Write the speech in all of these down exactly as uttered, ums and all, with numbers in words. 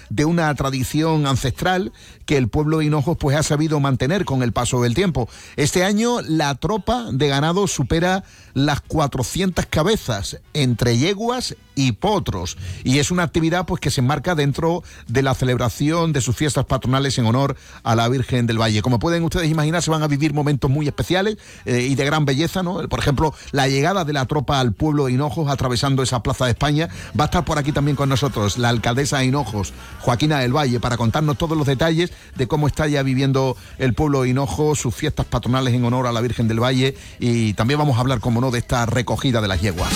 de una tradición ancestral que el pueblo de Hinojos pues ha sabido mantener con el paso del tiempo. Este año la tropa de ganado supera las cuatrocientas cabezas entre yeguas y potros, y es una actividad pues que se enmarca dentro de la celebración de sus fiestas patronales en honor a la Virgen del Valle. Como pueden ustedes imaginar, se van a vivir momentos muy especiales eh, y de gran belleza, ¿no? Por ejemplo, la llegada de la tropa al pueblo de Hinojos atravesando esa Plaza de España. Va a estar por aquí también con nosotros la alcaldesa de Hinojos, Joaquina del Valle, para contarnos todos los detalles de cómo está ya viviendo el pueblo de Hinojos, sus fiestas patronales en honor a la Virgen del Valle, y también vamos a hablar, como no, de esta recogida de las yeguas.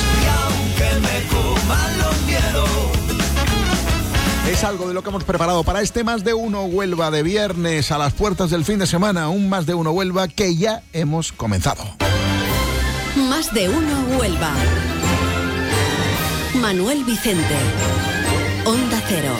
Es algo de lo que hemos preparado para este Más de Uno Huelva de viernes, a las puertas del fin de semana. Un Más de Uno Huelva que ya hemos comenzado. Más de Uno Huelva. Manuel Vicente, Onda Cero.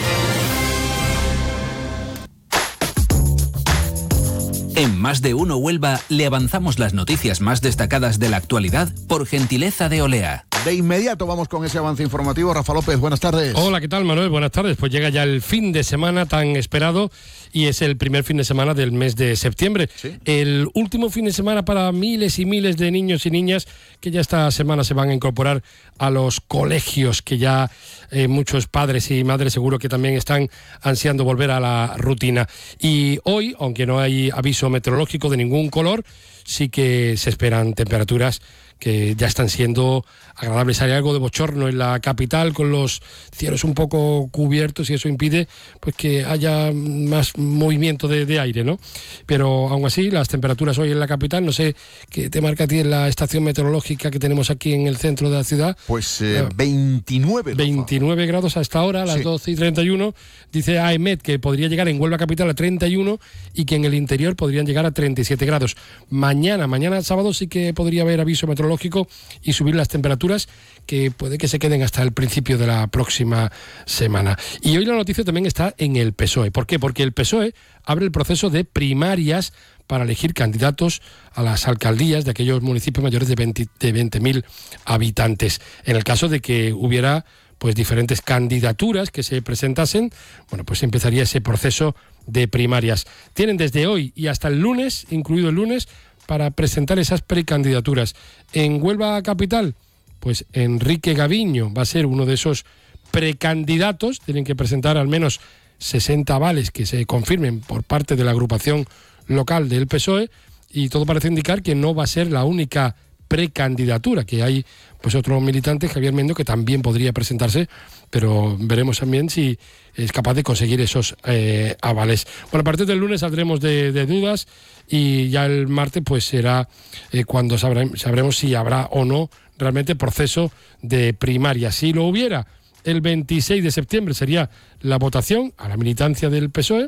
En Más de Uno Huelva le avanzamos las noticias más destacadas de la actualidad por gentileza de Olea. De inmediato vamos con ese avance informativo. Rafa López, buenas tardes. Hola, ¿qué tal, Manuel? Buenas tardes. Pues llega ya el fin de semana tan esperado y es el primer fin de semana del mes de septiembre. ¿Sí? El último fin de semana para miles y miles de niños y niñas que ya esta semana se van a incorporar a los colegios, que ya eh, muchos padres y madres seguro que también están ansiando volver a la rutina. Y hoy, aunque no hay aviso meteorológico de ningún color, sí que se esperan temperaturas que ya están siendo agradables. Hay algo de bochorno en la capital con los cielos un poco cubiertos y eso impide pues que haya más movimiento de, de aire, ¿no? Pero aún así las temperaturas hoy en la capital, no sé qué te marca a ti en la estación meteorológica que tenemos aquí en el centro de la ciudad. Pues eh, veintinueve. veintinueve grados hasta ahora, a las sí. doce y treinta y uno. Dice A E M E T que podría llegar en Huelva capital a treinta y uno y que en el interior podrían llegar a treinta y siete grados. Mañana, mañana sábado sí que podría haber aviso meteorológico y subir las temperaturas, que puede que se queden hasta el principio de la próxima semana. Y hoy la noticia también está en el P S O E. ¿Por qué? Porque el P S O E abre el proceso de primarias para elegir candidatos a las alcaldías de aquellos municipios mayores de veinte mil habitantes. En el caso de que hubiera pues diferentes candidaturas que se presentasen, bueno, pues empezaría ese proceso de primarias. Tienen desde hoy y hasta el lunes, incluido el lunes, para presentar esas precandidaturas. En Huelva capital, pues Enrique Gaviño va a ser uno de esos precandidatos. Tienen que presentar al menos sesenta avales que se confirmen por parte de la agrupación local del P S O E, y todo parece indicar que no va a ser la única precandidatura, que hay pues otro militante, Javier Mendo, que también podría presentarse, pero veremos también si es capaz de conseguir esos eh, avales. Bueno, a partir del lunes saldremos de, de dudas y ya el martes pues será eh, cuando sabremos, sabremos si habrá o no realmente proceso de primaria. Si lo hubiera, el veintiséis de septiembre sería la votación a la militancia del P S O E,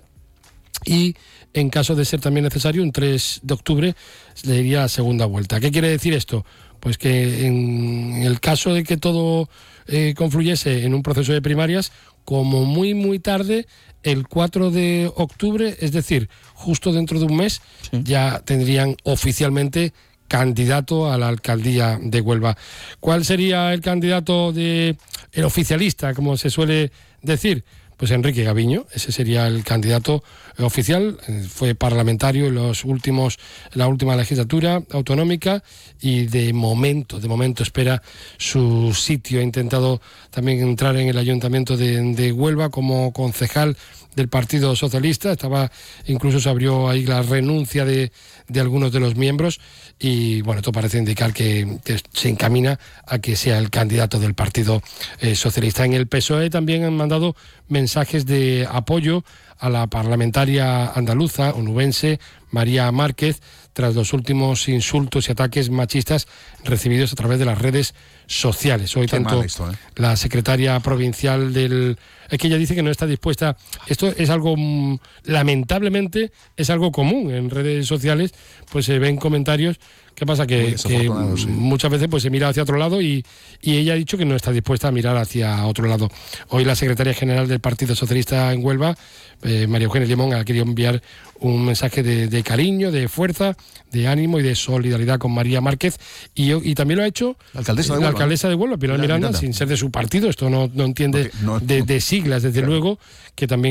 y en caso de ser también necesario, un tres de octubre le iría la segunda vuelta. ¿Qué quiere decir esto? Pues que en el caso de que todo eh, confluyese en un proceso de primarias, como muy muy tarde, el cuatro de octubre, es decir, justo dentro de un mes, sí, ya tendrían oficialmente candidato a la alcaldía de Huelva. ¿Cuál sería el candidato de el oficialista, como se suele decir? Pues Enrique Gaviño, ese sería el candidato oficial. Fue parlamentario en los últimos, en la última legislatura autonómica y de momento, de momento espera su sitio. Ha intentado también entrar en el ayuntamiento de, de Huelva como concejal del Partido Socialista. Estaba, incluso se abrió ahí la renuncia de, de algunos de los miembros y bueno, esto parece indicar que, que se encamina a que sea el candidato del Partido eh, Socialista. En el P S O E también han mandado mensajes de apoyo a la parlamentaria andaluza, onubense, María Márquez, tras los últimos insultos y ataques machistas recibidos a través de las redes sociales. Hoy tanto esto, ¿eh? la secretaria provincial del... Es que ella dice que no está dispuesta... Esto es algo, lamentablemente, es algo común en redes sociales, pues se ven comentarios. ¿Qué pasa? Que, que sí. muchas veces pues se mira hacia otro lado y, y ella ha dicho que no está dispuesta a mirar hacia otro lado. Hoy la secretaria general del Partido Socialista en Huelva, eh, María Eugenia Limón, ha querido enviar un mensaje de, de cariño, de fuerza, de ánimo y de solidaridad con María Márquez, y, y también lo ha hecho la alcaldesa de la Huelva, alcaldesa de Huelva, Pilar Miranda, Miranda, sin ser de su partido. Esto no, no entiende no, de, de siglas, desde claro. luego, que también